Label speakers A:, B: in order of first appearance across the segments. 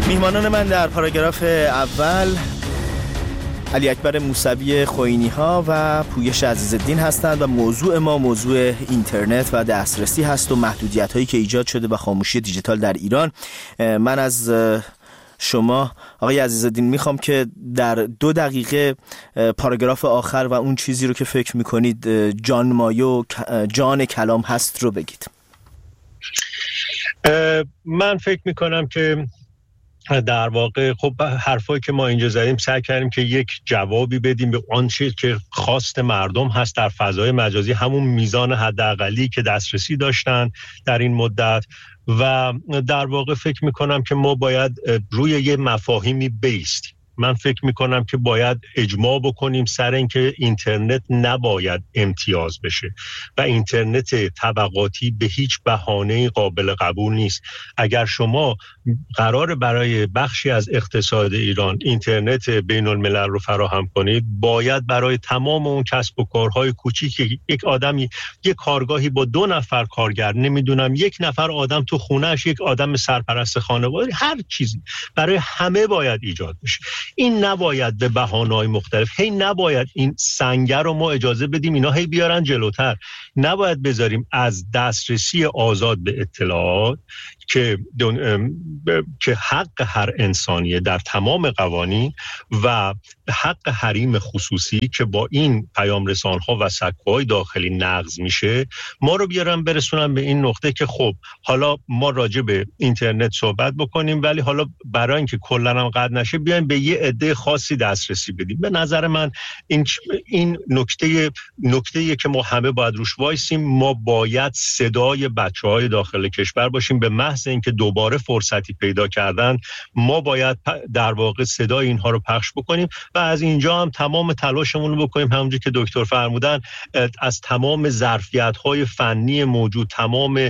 A: میهمانان من در پاراگراف اول علی اکبر موسوی خوئینی ها و پویش عزیزالدین هستند و موضوع ما موضوع اینترنت و دسترسی هست و محدودیت هایی که ایجاد شده و خاموشی دیجیتال در ایران. من از شما آقای عزیزالدین میخوام که در 2 دقیقه پاراگراف آخر و اون چیزی رو که فکر میکنید جان مایه و جان کلام هست رو بگید.
B: من فکر میکنم که در واقع خب حرفایی که ما اینجا زدیم سعی کردیم که یک جوابی بدیم به آن چیزی که خواست مردم هست در فضای مجازی، همون میزان حداقلی که دسترسی داشتن در این مدت. و در واقع فکر میکنم که ما باید روی یه مفاهیمی بیستیم. من فکر میکنم که باید اجماع بکنیم سر اینکه اینترنت نباید امتیاز بشه و اینترنت طبقاتی به هیچ بهانه‌ای قابل قبول نیست. اگر شما قرار برای بخشی از اقتصاد ایران اینترنت بین الملل رو فراهم کنید، باید برای تمام اون کسب و کارهای کوچیک یک آدمی یک کارگاهی با 2 نفر کارگر، نمیدونم 1 نفر آدم تو خونهش، یک آدم سرپرست خانواده، هر چیزی برای همه باید ایجاد بشه. این نباید به بهانه‌های مختلف، نباید این سنگر رو ما اجازه بدیم اینا بیارن جلوتر. نباید بذاریم از دسترسی آزاد به اطلاعات که حق هر انسانیه در تمام قوانین و حق حریم خصوصی که با این پیام رسان‌ها و سکوهای داخلی نقض میشه، ما رو بیارن برسونن به این نقطه که خب حالا ما راجع به اینترنت صحبت بکنیم، ولی حالا برای اینکه کلاً هم قطع نشه بیایم به یه عده خاصی دسترسی بدیم. به نظر من این نکته‌ای که ما همه باید روش وایسیم. ما باید صدای بچه‌های داخل کشور باشیم. به محض اینکه دوباره فرصتی پیدا کردن، ما باید در واقع صدای اینها رو پخش بکنیم و از اینجا هم تمام تلاشمون رو بکنیم، همونجوری که دکتر فرمودن، از تمام ظرفیت‌های فنی موجود، تمام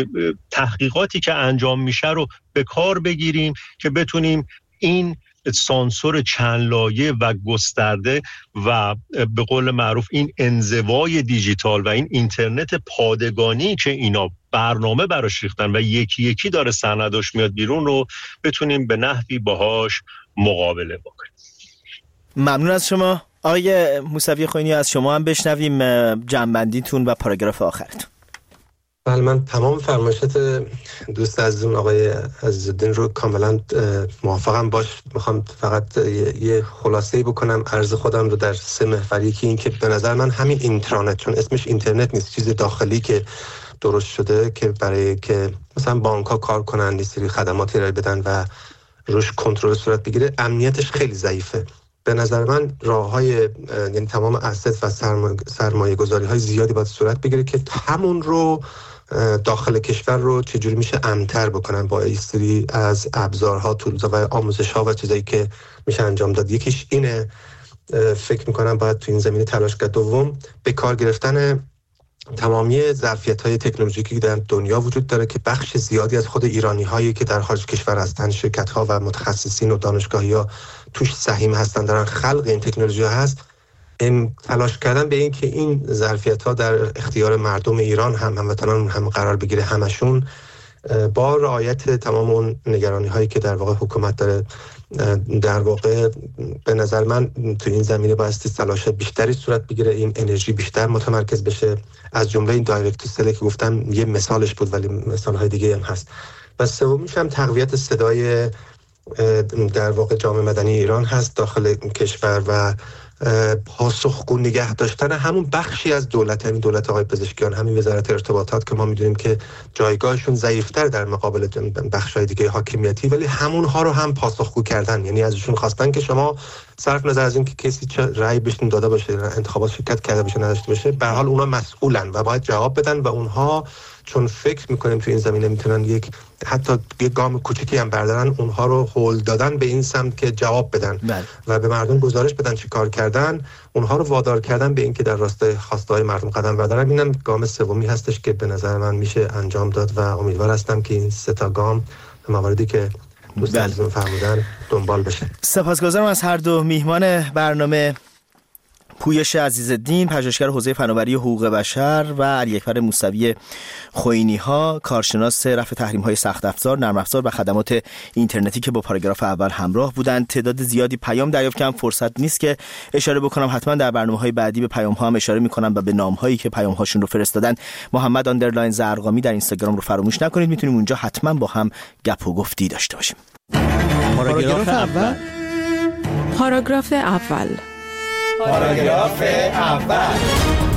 B: تحقیقاتی که انجام میشه رو به کار بگیریم که بتونیم این سانسور چند لایه و گسترده و به قول معروف این انزوای دیجیتال و این اینترنت پادگانی که اینا برنامه براش ریختن و یکی یکی داره سندش میاد بیرون رو بتونیم به نحوی باهاش مقابله بکنیم.
A: ممنون از شما آقای موسوی خوئینی. از شما هم بشنویم جنبندیتون و پاراگراف آخرتون.
C: بله، من تمام فرمایشات دوست عزیزم آقای عزیزالدین رو کاملا موافقم باش. میخوام فقط یه خلاصه‌ای بکنم عرض خودم رو در 3 محوری که این که به نظر من همین اینترنت، چون اسمش اینترنت نیست، چیز داخلی که درست شده که برای که مثلا بانک‌ها کار کنن، یه سری خدماتی ارائه بدن و روش کنترل صورت بگیره، امنیتش خیلی ضعیفه. به نظر من راه‌های یعنی تمام اسست و سرمایه‌گذاری‌های زیادی باید صورت بگیره که همون رو داخل کشور رو چجوری میشه امن‌تر بکنن با این سری از ابزارها، تولزها و آموزش‌ها و چیزایی که میشه انجام داد. یکیش اینه، فکر میکنم باید تو این زمینه تلاش کرد. دوم، به کار گرفتن تمامی ظرفیت‌های تکنولوژیکی که در دنیا وجود داره که بخش زیادی از خود ایرانی‌هایی که در خارج کشور هستن، شرکت‌ها و متخصصین و دانشگاهی‌ها توش سهیم هستن، دارن خلق این تکنولوژی‌ها هست. تلاش کردن به این که این ظرفیت‌ها در اختیار مردم ایران هموطنان هم قرار بگیره، همشون با رعایت تمام اون نگرانی‌هایی که در واقع حکومت داره. در واقع به نظر من تو این زمینه بایستی تلاش بیشتری صورت بگیره، این انرژی بیشتر متمرکز بشه. از جمله این دایرکت تو سل که گفتم یه مثالش بود، ولی مثال‌های دیگه هم هست. و سومیش هم تقویت صدای در واقع جامعه مدنی ایران هست داخل کشور و پاسخگو نگه داشتن همون بخشی از دولت، یعنی دولت آقای پزشکیان، همین وزارت ارتباطات که ما میدونیم که جایگاهشون ضعیف‌تر در مقابل بخش‌های دیگه حاکمیتی، ولی همونها رو هم پاسخگو کردن. یعنی ازشون خواستن که شما صرف نظر از این که کسی چه رأی بهشون داده باشه، انتخابات شرکت کرده باشه نداشته باشه، به هر حال اونها مسئولن و باید جواب بدن و اونها چون فکر میکنیم تو این زمینه میتونن حتی یک گام کوچیکی هم بردارن، اونها رو هول دادن به این سمت که جواب بدن و به مردم گزارش بدن چی کار کردن، اونها رو وادار کردن به این که در راستای خواسته‌های مردم قدم بردارن. اینم گام سومی هستش که به نظر من میشه انجام داد و امیدوار هستم که این 3 تا گام مواردی که دوستان فرمودن دنبال بشه.
A: سپاسگزارم از هر دو میهمان برنامه پویش عزیزالدین، پژوهشگر حوزه فناوری حقوق بشر و علی اکبر موسوی خوئینی‌ها، کارشناس رفع تحریم‌های سخت افزار، نرم افزار و خدمات اینترنتی که با پاراگراف اول همراه بودند. تعداد زیادی پیام دریافت کردم، فرصت نیست که اشاره بکنم. حتما در برنامه‌های بعدی به پیام‌ها هم اشاره می‌کنم و به نام‌هایی که پیام‌هاشون رو فرستادن. محمد _زرقامی در اینستاگرام رو فراموش نکنید. میتونیم اونجا حتما با هم گپ و گفتی داشته باشیم.
D: پاراگراف اول.
E: پاراگراف اول.
D: پاراگراف اول.